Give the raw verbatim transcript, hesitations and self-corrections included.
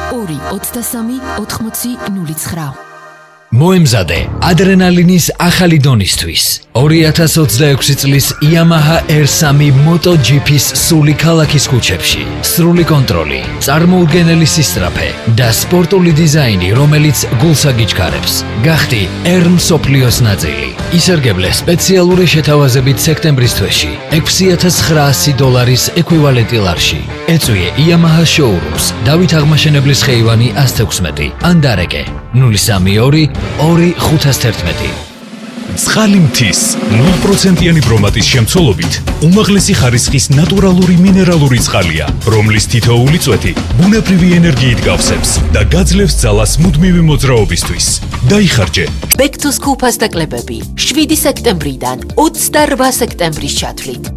ორი ოცდასამი ოთხმოცი ნული ცხრა. მოემზადე ადრენალინის ახალი დონისთვის. ორი ათას ოცდაექვსი წლის Yamaha R three MotoGP-ს სული ქალაქის ქუჩებში. სრული კონტროლი, წარმოუდგენელი სისწრაფე და სპორტული დიზაინი, რომელიც გულს აგიჩქარებს. გახდი R მსოფლიოს ნაწილი. ისარგებლე სპეციალური შეთავაზებით სექტემბრის თვეში ექვსი ათას ცხრაასი დოლარის ეკვივალენტი ლარში. ეწვიე Yamaha showrooms დავით აღმაშენებლის ხეივანი ათას თექვსმეტი ან დარეკე ნული სამი ორი ორი ხუთას თერთმეტი. ცხალი მთის ნულ პროცენტიანი ბრომატის შემცველობით უმაღლესი ხარისხის ნატურალური მინერალური წყალია, რომლის თითოეული წვეთი ბუნებრივი ენერგიით გავსებს და გაძლევს ძალას მუდმივი მოძრაობისთვის. დაიხარჯე. ბექ თუ სკუპას დაკლებები შვიდი სექტემბრიდან ოცდარვა სექტემბრის ჩათვლით.